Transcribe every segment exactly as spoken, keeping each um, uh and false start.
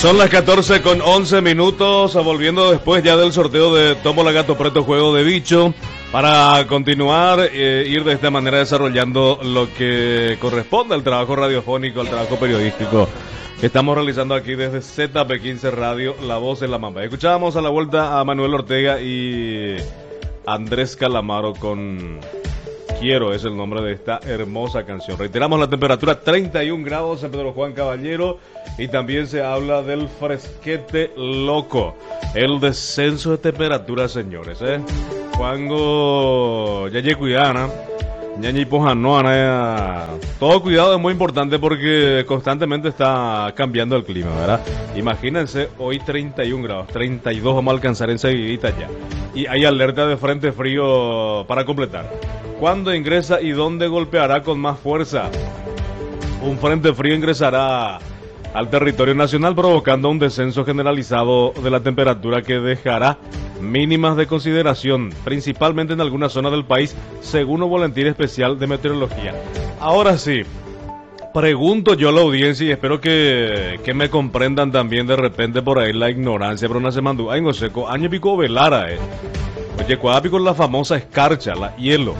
Son las catorce con once minutos, volviendo después ya del sorteo de Tomo la Gato Preto Juego de Bicho, para continuar, eh, ir de esta manera desarrollando lo que corresponde al trabajo radiofónico, al trabajo periodístico que estamos realizando aquí desde Z P quince Radio, La Voz en la Mamba. Escuchábamos a la vuelta a Manuel Ortega y Andrés Calamaro con Quiero, es el nombre de esta hermosa canción. Reiteramos la temperatura, treinta y un grados en Pedro Juan Caballero, y también se habla del fresquete loco, el descenso de temperatura, señores, ¿eh? Cuando ya llegue cuidana, ñañi pojanoana, todo cuidado es muy importante porque constantemente está cambiando el clima, ¿verdad? Imagínense, hoy treinta y un grados, treinta y dos vamos a alcanzar enseguidita ya. Y hay alerta de frente frío para completar. ¿Cuándo ingresa y dónde golpeará con más fuerza? Un frente frío ingresará al territorio nacional provocando un descenso generalizado de la temperatura que dejará mínimas de consideración, principalmente en algunas zonas del país, según un boletín especial de meteorología. Ahora sí, pregunto yo a la audiencia y espero que, que me comprendan también de repente por ahí la ignorancia, pero no se mandó. Ay, no sé, año pico velara, eh. Oye, cuál pico la famosa escarcha, la hielo.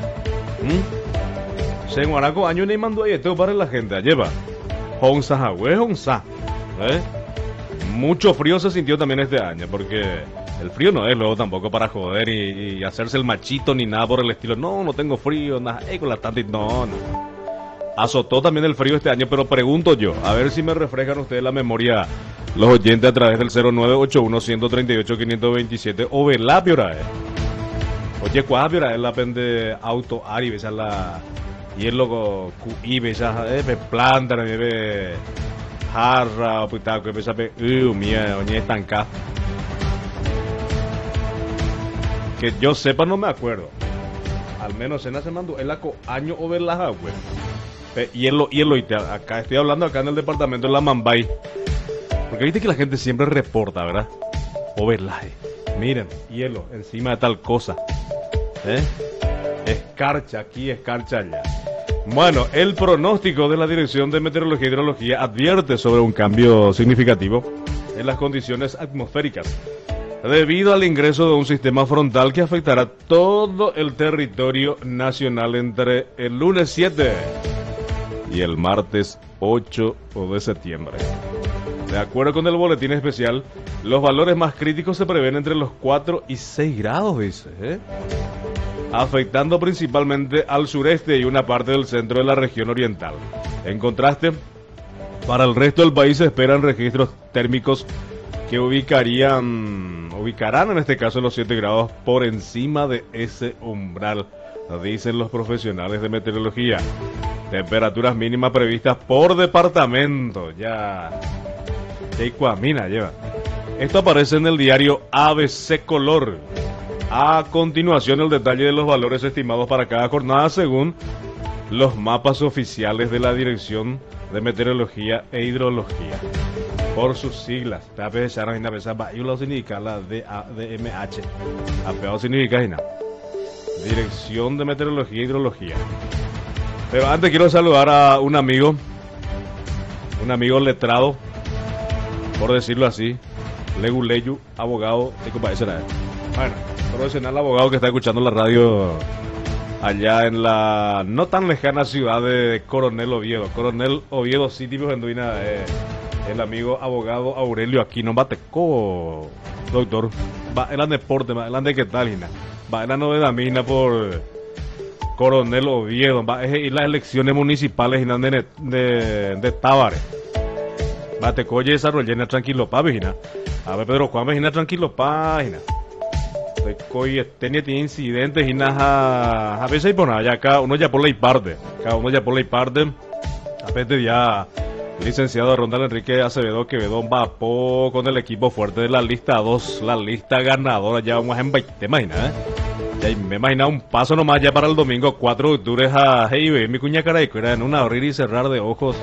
¿Mm? Se guaraco año ni mandó ahí, esto para la gente, lleva. Honsa, jagüe, honsa. ¿Eh? Mucho frío se sintió también este año, porque el frío no es luego tampoco para joder y, y hacerse el machito ni nada por el estilo. No, no tengo frío, nada, eh, con la tanta, no, no. Azotó también el frío este año, pero pregunto yo, a ver si me refrescan ustedes la memoria los oyentes a través del cero nueve ocho uno, uno tres ocho, cinco dos siete o Velapiora, eh. Oye, cuápiora es la pende auto ari, esa la hielo cuibe, esa eh, planta, bebé jarra, putaco, esa pe, uh, mía, oñe estanca. Que yo sepa, no me acuerdo. Al menos en ese mando, el aco año o velaja, güey. Hielo, hielo, y te, acá estoy hablando acá en el departamento de la Mambay. Porque viste que la gente siempre reporta, ¿verdad? O velaje. Miren, hielo encima de tal cosa. ¿Eh? Escarcha aquí, escarcha allá. Bueno, el pronóstico de la Dirección de Meteorología y Hidrología advierte sobre un cambio significativo en las condiciones atmosféricas debido al ingreso de un sistema frontal que afectará todo el territorio nacional entre el lunes siete y el martes ocho de septiembre. De acuerdo con el boletín especial, los valores más críticos se prevén entre los cuatro y seis grados, dice, ¿eh? Afectando principalmente al sureste y una parte del centro de la región oriental. En contraste, para el resto del país se esperan registros térmicos que ubicarían, ubicarán en este caso los siete grados por encima de ese umbral, dicen los profesionales de meteorología. Temperaturas mínimas previstas por departamento, ya... Cuamina lleva. Esto aparece en el diario A B C Color. A continuación, el detalle de los valores estimados para cada jornada según los mapas oficiales de la Dirección de Meteorología e Hidrología. Por sus siglas, T A P S R, lo significa la D M H. Apeado significa nada. Dirección de Meteorología e Hidrología. Pero antes quiero saludar a un amigo, un amigo letrado, por decirlo así, Leguleyu, abogado, ¿qué compadre será? Bueno, profesional abogado que está escuchando la radio allá en la no tan lejana ciudad de Coronel Oviedo. Coronel Oviedo City, Benduina, eh, el amigo abogado Aurelio Aquino Bateco, doctor. Va en la deporte, va en la de qué tal, Gina. Va en la novedad mina por Coronel Oviedo, va y las elecciones municipales Gina, de, de, de Tábare. Bate coye desarrollena tranquilo página. A ver, Pedro Juan, página tranquilo página. Coye tenía incidentes y nada. A veces hay por nada, ya acá uno ya por la parte. Cada uno ya por la parte. A veces ya el licenciado Rondal Enrique Acevedo Quevedo va po con el equipo fuerte de la lista dos, la lista ganadora. Ya vamos en veinte, imagina, ¿eh? Ya me imagina un paso nomás ya para el domingo cuatro de octubre a Heibe, mi cuña caraico, era en un abrir y cerrar de ojos.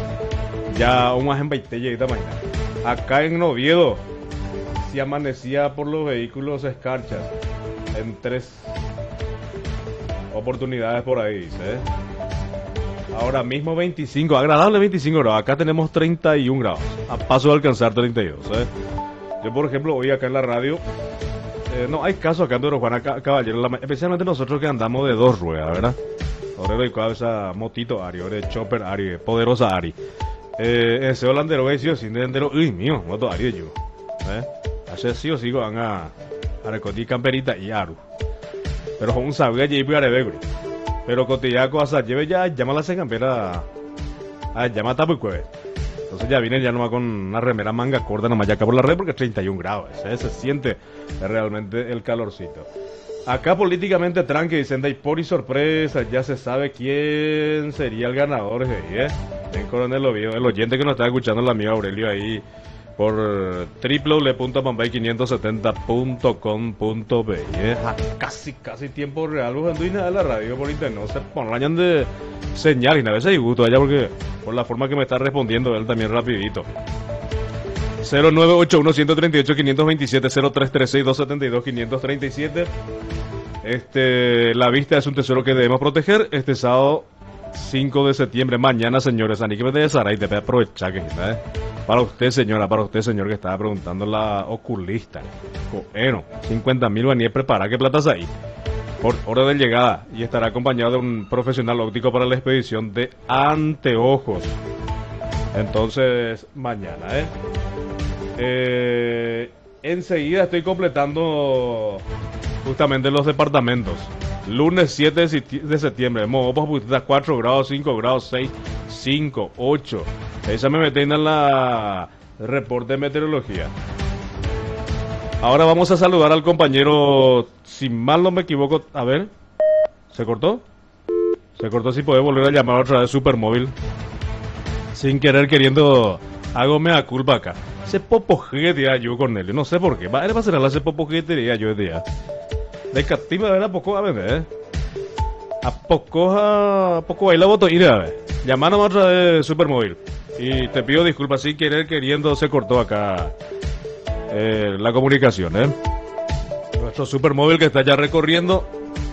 Ya un en veinte lleguita mañana. Acá en Oviedo se amanecía por los vehículos escarchas en tres oportunidades por ahí, ¿sí? Ahora mismo veinticinco, agradable veinticinco grados. Acá tenemos treinta y un grados. A paso de alcanzar treinta y dos. ¿eh? Yo, por ejemplo, hoy acá en la radio, eh, no hay caso acá en Pedro Juan Caballero, la, especialmente nosotros que andamos de dos ruedas, ¿verdad? Orero y cabeza, motito Ari, ore chopper Ari, poderosa Ari. Eh, ese holandero es sí o sí, entero, uy, mío, moto Ari yo. ¿Eh? Ayer sí o sí van a, a recoger camperita y aru. Pero con un sabía allí y arebegro. Pero cotillaco hasta lleve ya, llama la campera, ah, llama tapo y cueve. Entonces ya viene ya nomás con una remera manga corta nomás ya acá por la red porque es treinta y un grados. ¿eh? Se siente realmente el calorcito. Acá políticamente tranqui, dicen de por y sorpresa, ya se sabe quién sería el ganador, ¿eh? En Coronel Oviedo, el oyente que nos está escuchando, el amigo Aurelio ahí por w w w punto mambay quinientos setenta punto com punto b. ¿eh? Casi, casi tiempo real, buscando y nada de la radio por internet, no se ponen de señal y a veces hay gusto allá porque por la forma que me está respondiendo él también rapidito. cero nueve ocho uno uno tres ocho cinco dos siete cero tres tres seis dos siete dos cinco tres siete. Este, la vista es un tesoro que debemos proteger. Este sábado cinco de septiembre, mañana, señores, Ani que me de Sara y te voy a aprovechar que ¿eh? Para usted, señora, para usted, señor, que estaba preguntando la oculista. Bueno, cincuenta mil baníes prepara, ¿qué platas ahí? Por hora de llegada y estará acompañado de un profesional óptico para la expedición de anteojos. Entonces, mañana, ¿eh? Eh, enseguida estoy completando justamente los departamentos. Lunes siete de septiembre, cuatro grados, cinco grados, seis, cinco, ocho. Esa me meten en la reporte de meteorología. Ahora vamos a saludar al compañero, si mal no me equivoco, a ver, ¿se cortó? Se cortó, si puede volver a llamar otra vez Supermóvil. Sin querer, queriendo, hago mea culpa acá. Se popojetea yo, Cornelio, no sé por qué. Va, él va a ser la se popojetea yo el día. De cativa, ¿verdad? Poco a ver, ¿eh? A poco, a poco ahí la voto ir a ver. Llamanos otra vez Supermóvil. Y te pido disculpas, sin querer, queriendo, se cortó acá eh, la comunicación, ¿eh? Nuestro Supermóvil que está ya recorriendo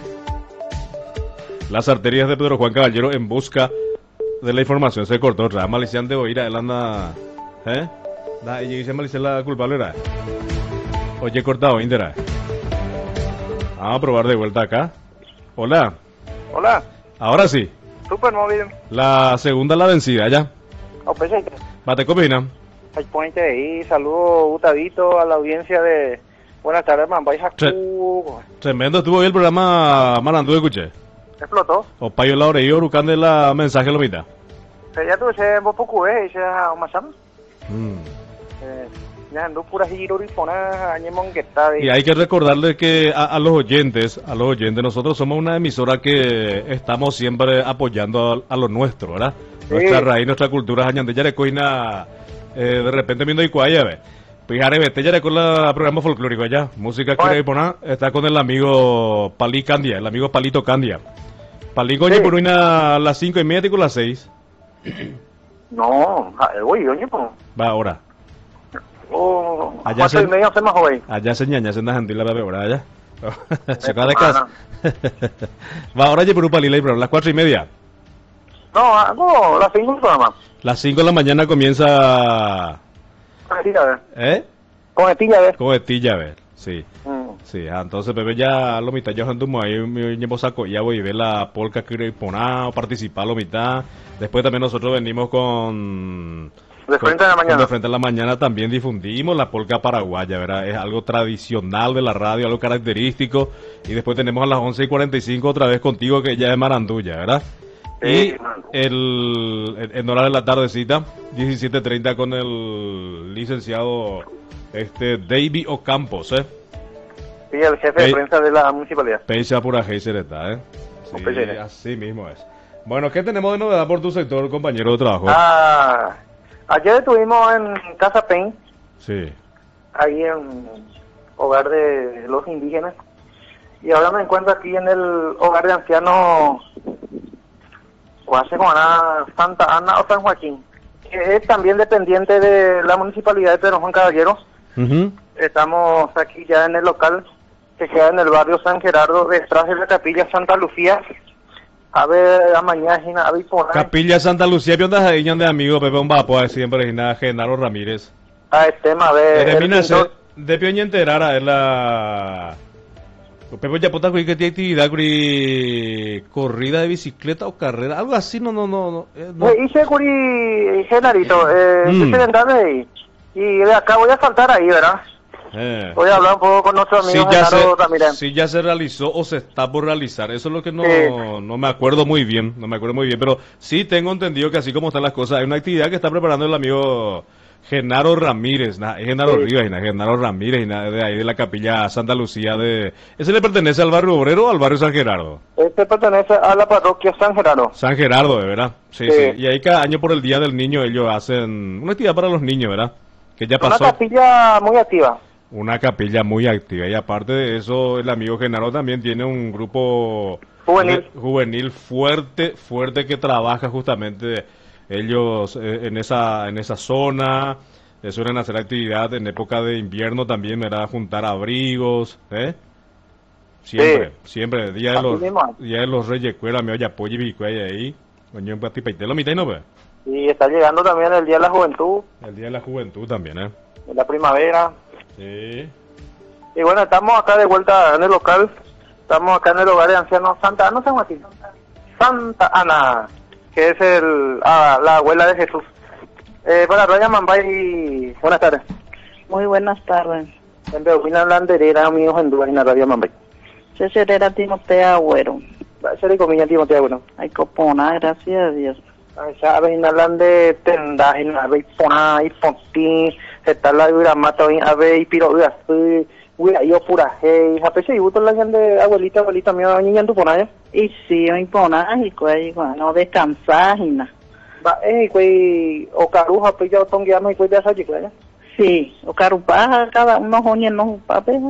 las arterias de Pedro Juan Caballero en busca de la información. Se cortó otra. Malician de oír, él anda, ¿eh? Da, y dice Malicia la culpable, ¿verdad? Oye, cortado, Indera. Vamos a probar de vuelta acá. Hola. Hola. Ahora sí. Supermóvil. La segunda la vencida, ya. Oh, pues, Bate copina. Hay puente ahí. Saludos, Gutavito, a la audiencia de... Buenas tardes, man. Vais a... Tre Tremendo estuvo hoy el programa Marandú, escuché. Explotó. O Payo la Oreillo, Rucán de la mensaje lo mitad. Ya tuve ese poco, ¿eh? Ese a Masam. Mm. Eh... Y hay que recordarle que a, a los oyentes, a los oyentes, nosotros somos una emisora que estamos siempre apoyando a, a lo nuestro, ¿verdad? Sí. Nuestra raíz, nuestra cultura, añande ya coina, eh, de repente viendo Iguaya, ve. Pijare vete ya con el programa folclórico allá, música que le poner, está con el amigo Palí Candia, el amigo Palito Candia. Palí coño sí. Por una a las cinco y media y con las seis. No, oye, oye, pues. Va ahora. Oh, allá se, medio hacemos hoy. Allá se ñaña, se najan la bebé, ¿verdad? Allá. Se acaba de casa. Va, ahora ya por un palila y pero las cuatro y media. No, no, las cinco nada más. Las cinco de la mañana comienza. Con estilla, a ver. ¿Eh? Con estilla, a ver. Con estilla, a ver, sí. Mm. Sí, ah, entonces bebé ya lo mitad yo andumo ahí mi llevo saco ya voy a ver la polka que poner, participar lo mitad. Después también nosotros venimos con De frente a la mañana. De frente a la mañana también difundimos la polca paraguaya, ¿verdad? Es algo tradicional de la radio, algo característico. Y después tenemos a las once y cuarenta y cinco otra vez contigo, que ya es Marandulla, ¿verdad? Sí, y el, en hora de la tardecita, diecisiete treinta con el licenciado este David Ocampos, ¿eh? Sí, el jefe Pe de prensa de la municipalidad. Pecha pura Heisereta, ¿eh? Sí, así mismo es. Bueno, ¿qué tenemos de novedad por tu sector, compañero de trabajo? Ah... Ayer estuvimos en Casa Pen, sí, ahí en hogar de los indígenas, y ahora me encuentro aquí en el hogar de ancianos Santa Ana o San Joaquín, que es también dependiente de la municipalidad de Pedro Juan Caballero. Uh-huh. Estamos aquí ya en el local que queda en el barrio San Gerardo, detrás de la capilla Santa Lucía, A ver, a mañana, a ver, por ahí. Capilla Santa Lucía, ¿qué onda ahí de amigo Pepe un Vapo, siempre Gina Genaro Ramírez? A este tema, a ver. Termina de pioña enterar a la Pepe ya puta que tiene actividad curi corrida de bicicleta o carrera, algo así, no no no no. Eh, no. Hice curi Genarito, eh, mm. ahí. Y de acá voy a saltar ahí, ¿verdad? Eh. Voy a hablar un poco con nuestro amigo sí, Genaro se, Ramírez. Sí, ya se realizó o se está por realizar. Eso es lo que no, sí. no me acuerdo muy bien. No me acuerdo muy bien. Pero sí tengo entendido que así como están las cosas, hay una actividad que está preparando el amigo Genaro Ramírez. Nah, es Genaro sí. Rivas, nah, Genaro Ramírez, nah, de ahí de la Capilla Santa Lucía. de ¿Ese le pertenece al barrio obrero o al barrio San Gerardo? Este pertenece a la parroquia San Gerardo. San Gerardo, de verdad. Sí, sí, sí. Y ahí cada año por el Día del Niño ellos hacen una actividad para los niños, ¿verdad? Que ya pasó. Una capilla muy activa. Una capilla muy activa y aparte de eso el amigo Genaro también tiene un grupo juvenil, juvenil fuerte, fuerte que trabaja justamente ellos eh, en esa en esa zona, eh, suelen hacer actividad en época de invierno también, ¿verdad? Juntar abrigos, ¿eh? Siempre, sí. siempre, día de, los, día de los Reyes Cuela, me oye apoyo y bicuella ahí, coño, un patipaite, lo mitad y no ve. Y está llegando también el Día de la Juventud. El Día de la Juventud también, ¿eh? En la primavera. Sí. Y bueno, estamos acá de vuelta en el local. Estamos acá en el hogar de ancianos Santa Ana, San Joaquín. Santa Ana, que es el ah, la abuela de Jesús. Eh, para Raya Mambay, buenas tardes. Muy buenas tardes. En Beoquina Landerera, amigos en Dudas, en la Radio Mambay. Cecerera Timotea Agüero. Ser y comida Timotea Agüero. Ay, copona, gracias a Dios. Ay, sabes, en la de tenda, en la de pona, y ponti, se está la de mata, a ver, y piro, así, uy, yo pura, hey, a pesar de gusto la gente, abuelita, abuelita, mi niña en tu pona, y sí, en pona, y cuál, no descansar, y nada. Va, eh, cuál, o caruja, pues ya son guiados, y cuál de esa chica, ¿ya? Sí, o carupaja, cada uno joñen, no, papel,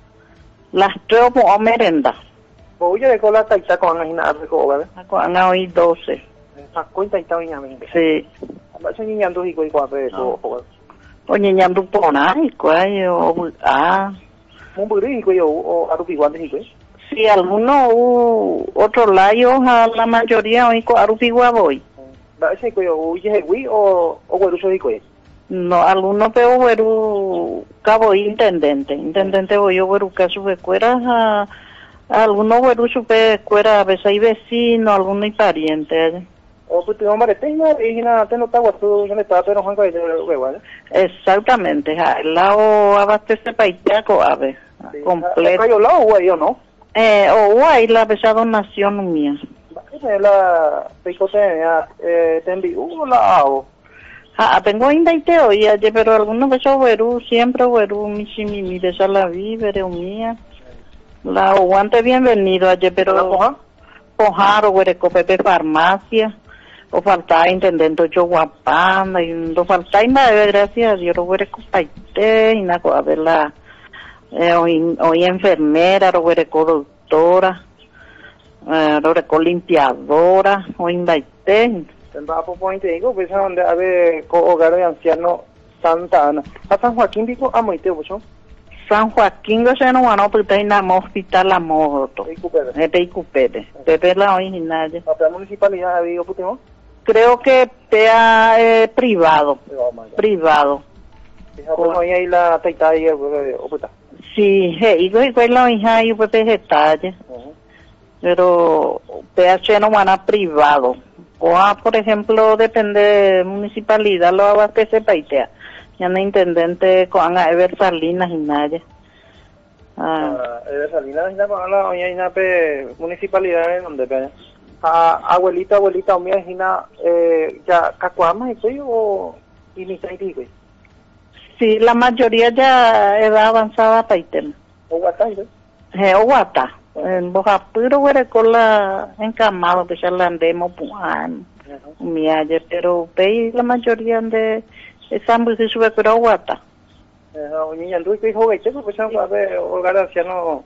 las tres o merenda. Pues yo de cola taita con la gina, ¿verdad? Con hoy doce. Cuenta y está bien, sí. A veces niñando y cuál eso. O niñando pona y cuál o ah. Un burri y cuál o arupiguante y cuál. Sí, algunos otros layos a la mayoría hoy con arupiguaboy. A veces cuál o yehui o o gueruso y cuál. No, algunos pero gueru cabo intendente, intendente voy yo gueru que sube cueras a algunos gueru sube cuera a veces hay vecinos, algunos y parientes. O pues te hombre tenga y nada te no está guapo yo le estaba pero Juan Caballero igual. Exactamente, al lado abastece paiteaco ave sí, completo. ¿Hay lado güey o no? Eh, o guay la besa donación mía. La picote eh te envío la hago. Ah, tengo ainda y te oía, pero algunos besos güeru siempre güeru mi mi mi besa la víveres mía. La aguante bienvenido ayer pero ¿La Pojaro güereco Pepe farmacia. O falta intendente yo guapanda y no falta y nada gracias a Dios lo hubiera compaite y nada a ver la eh, hoy, hoy enfermera lo hubiera doctora eh, lo hubiera limpiadora hoy invaite tendrá por point digo pues a donde a ver hogar de ancianos Santa Ana a San Joaquín digo a moite mucho San Joaquín que se no van a putar en la hospital la moto eh Peicupete Pepe la original la municipalidad de Vigo Putimo. Creo que sea eh, privado, oh, privado. ¿Cómo hay ahí la taita y o puta? Sí, digo igual la hija y pues detalle. Pero P H no van a privado. O a, por ejemplo, depende de municipalidad lo abastece paitea. Ya no intendente con a Ever Salinas y nadie. Ah, Ever Salinas y nada la oña y pe municipalidad en donde pe. A abuelita, abuelita, mía, Gina, eh, ya cacuama y pues o y ni traí güey. Sí, la mayoría ya edad avanzada paiten. O guata, ¿eh? Eh, o guata. En Bojapuro güey con la encamado que ya la andemos puan. Mía, pero pe la mayoría de esa música sube pero guata. Eh, o niña Luis que juguete pues ya va a ver hogar anciano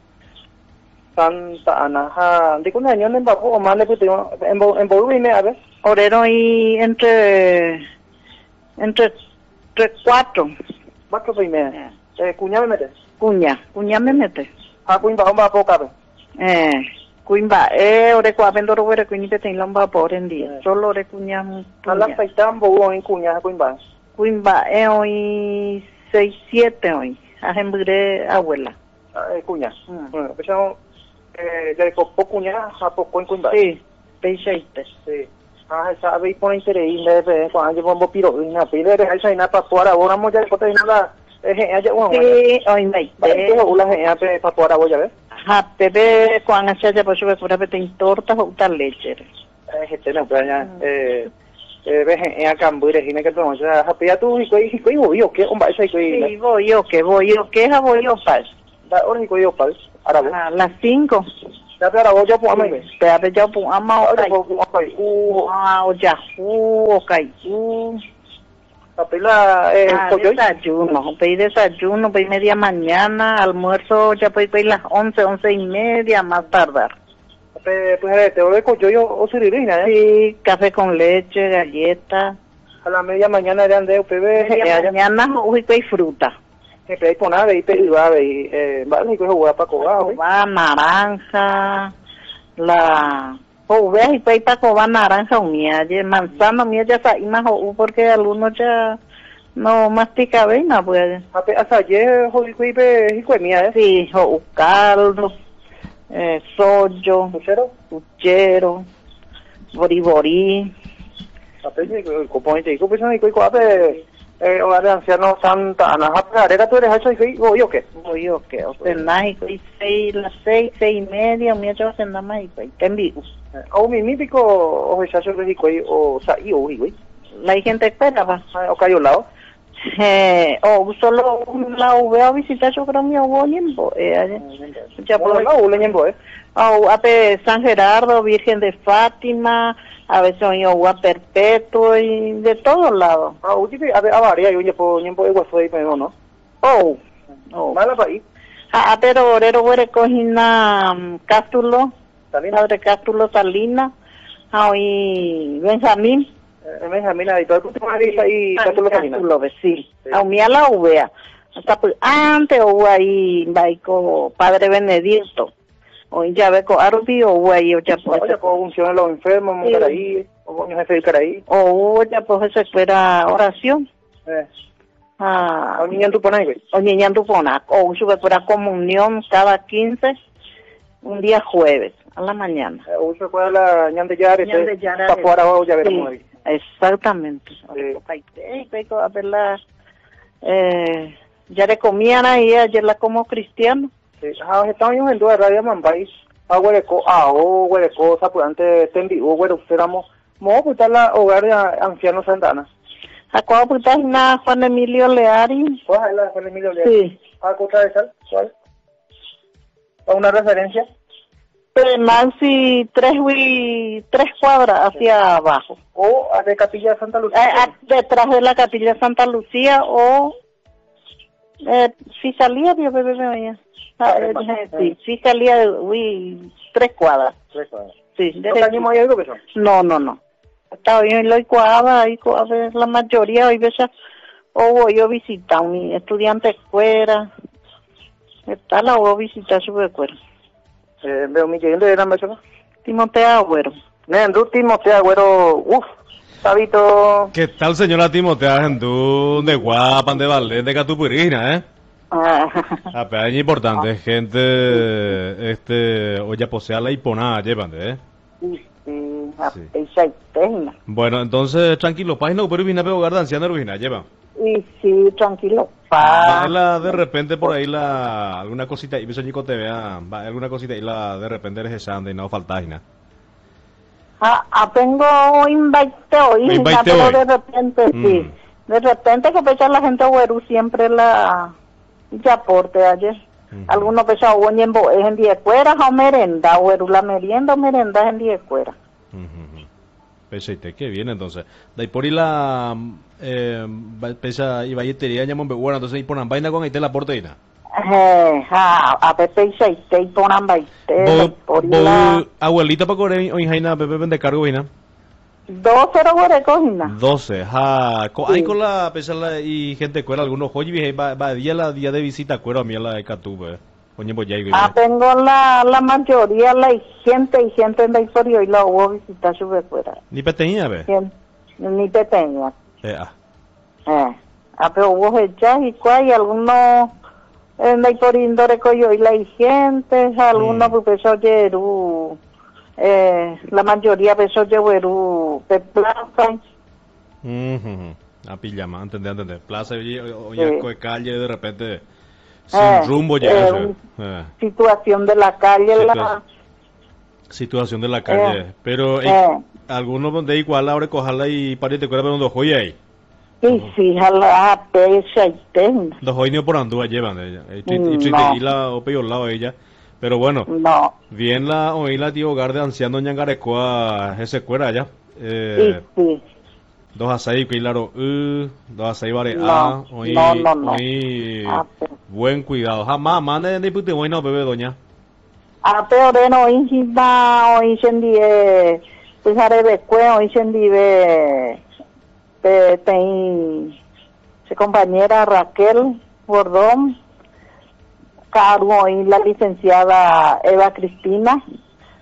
Santa Ana, de un año en Bajo o más le pusimos en en Bolivia a ver. Orero y entre entre tres cuatro. Cuatro primero. Eh, cuña me mete. Cuña, cuña me mete. Ah, cuña vamos a poca vez. Eh, Cuimba, eh, ore cuapendo ore cuinite te lomba por en día. Solo ore cuña. Ala paitambo hoy cuña Cuimba. Cuimba, eh, hoy seis, siete hoy. Ajembure abuela. Eh, cuña. Bueno, pensamos, eh, ya poco cuña, a poco en Cuimba. Sí, peiseite. Sí. Ah, sabe, pone increíble, cuando yo pongo piro, y na, pide de esa y na, para fuera, ahora vamos ya, después de nada, eh, allá, bueno, sí, hoy me vale, que una gente para fuera, voy a ver. Ha, bebé, cuando se haya pues yo por ahí te tortas o tal leche. Eh, gente, no, pero ya, eh, eh, ves, en a Cambure, y que tomamos, ya, ya tú, y que, y que, y yo, que, hombre, ese, que, sí, voy yo, que voy yo, que es voy yo, paz. Ahora, y que yo, paz, ahora vos. A las cinco. Ya, pero ahora voy yo, pues, amigo. Pero yo, pues, ama, Ahora, pues, pues, uh, ah, o ya, uh, o caí, uh. la pila, eh, Ah, pollo, desayuno, pedí desayuno, pedí media mañana, almuerzo, ya pedí, pedí las once, once y media, más tardar. pues, te voy a coyo, yo, o siririna, ¿eh? Sí, café con leche, galletas. A la media mañana eran de U P B, Media mañana, uy, pedí fruta. que pedí por nada, y pedí, va, y, eh, vale, y que jugar para cobar, ¿eh? Va, naranja, la... O veas y pedí para cobar naranja o miel, manzana, miel ya está, y más o porque algunos ya no mastica avena, pues. Hasta ayer, jodí, y pe, y comía, ¿eh? Sí, o caldo, eh, sollo, ¿Puchero? puchero, boriborí. Apenas, el componente, y que pues, y que ape, eh, hogar de ancianos Santa Ana, ¿era tú eres eso, y yo, qué? Voy yo, que o sea, mágico, y seis, las seis, seis y media, mi hecho hacer nada mágico, y te envío. O mi mítico, o ese aso de o sea, y o y La gente espera, va. o cayó lado. Eh, o solo la voy a visitar, yo creo mi abuelo, eh, ya Por por lado, le ñembo, ¿eh? o a San Gerardo, Virgen de Fátima, a veces yo a Perpetuo y de todos lados. Ah, último, a ver, a varias, yo ñembo, ñembo de hueso ahí, pero no. Oh, oh. Mala país. Ah, pero orero huere cogina Cástulo, Salina. padre Cástulo Salina, ah, y Benjamín. Eh, Benjamín, ahí, todo el mundo ahí, Cástulo Salina. Cástulo, sí. A mí a la uvea. Hasta pues, antes hubo ahí, baico, padre Benedicto. Hoy ya ve con Arbi o hubo ahí, o ya pues. Oye, con funciones los enfermos, montar ahí, o coño jefe de Caraí. O hubo ya pues se espera oración. Eh. Ah, A un niño en tu panay, güey. o niña en tu pona, o sube para comunión cada quince, un día jueves, a la mañana. Eh, uso fue la ñan de Yare, Ñan de Yare. para fuera, o ya veremos ahí. Sí, exactamente. Sí. A verla, eh, ya le comían ahí, ayer la como cristiano. Sí, ah, estamos en duda, Radio Mambay, ah, huereco, ah, o huereco, pues antes te envío, huereco, éramos, vamos a putar la hogar de ancianos Santana. ¿A putas na Juan Emilio Leari? ¿Cuál es la Juan Emilio Leal? Sí. ¿A Costa de Sal? ¿Cuál? ¿A una referencia? Pero más si tres, wi- tres cuadras hacia abajo. ¿O a de Capilla de Santa Lucía? Eh, a- detrás de la capilla Santa Lucía o... Eh, si salía, Dios bebé me veía. Ah, eh, sí, sí salía de uy, tres cuadras. Tres cuadras. Sí, ¿No derecho. cañemos ahí algo que son? No, no, no. Estaba bien lo cuadra, ahí a ver la mayoría, hoy veces, o voy yo a visitar un estudiante escuela. Está la voy a visitar su escuela. Eh, veo mi leyenda de la persona. Timoteo Agüero. Nendú, Timoteo Agüero, uff, Sabito. ¿Qué tal, señora Timotea Gendú, de Guapan, de Valdés, de Catupurina, eh? Ah, A pedaño importante, gente, este, oye, posea la hiponada, llevan, eh? sí, sí, a Sí. esa eterna. Bueno, entonces, tranquilo, página, pero vine a pegar de anciana original, lleva. Y sí, tranquilo. Pa. La, de repente por ahí la, alguna cosita, y eso chico te vea, va, alguna cosita y la, de repente eres esa y no falta nada. Ah, ah, tengo invite hoy, Me ya, invite pero hoy. de repente sí. Mm. De repente que pecha la gente güero siempre la ya aporte ayer. Ujú. Algunos pecha hubo en bo- es en día cuera o merenda, güero, la merienda o merenda es en día cuera. Ujú. Pese y qué bien entonces. De ahí por ahí la eh, va- pesa y valletería llamamos bueno, entonces ahí ponen vaina con ahí te la porteina. Eh, ah, a Pepe y seis, te ponen baite, por la Abuelita para correr hoy jaina Pepe de cargo vaina. dos cero güero cogina. doce, ja, co, Sí. ahí con la pesa la, y gente cuera algunos joyi va va día la día de visita cuero a mí a la de Catú, pues. Oye, pues ya hay Ah, tengo la, la mayoría, la gente y gente en la historia y la hubo visitar su fuera. Ni peteña, ve. Ni pequeña. Eh, ah. Eh, ah, pero hubo hechas y cuál, y algunos en la historia de coyo y la gente, algunos Mm. pues peso yeru, eh, la mayoría peso yeru de plaza. Mhm. A pijama, entendé, entendé. Plaza y Sí. de calle de repente sin Eh, rumbo ya. eh, ese. un- Eh. Situación de la calle, Situa- la... Situación de la calle. Eh, Pero eh, eh. algunos de igual ahora cojarla y pariente cuerda pero dos joya ahí. Y si jala pesa y ten. Dos hoy ni por andúa llevan de ella. Y Mm, y- no. y la o peor lado de ella. Pero bueno, No. bien la oí la tío hogar de anciano ñangarecoa ese cuera allá. Y Eh, sí. dos asai claro, uh, dos asai vare No, a, oí, no, no, no. oí, Ah, pues. buen cuidado. Jamás mande ni pute bueno bebé doña. A peor no injima o incendie pues haré de cue o incendie de ten se compañera Raquel Bordón Caro y la licenciada Eva Cristina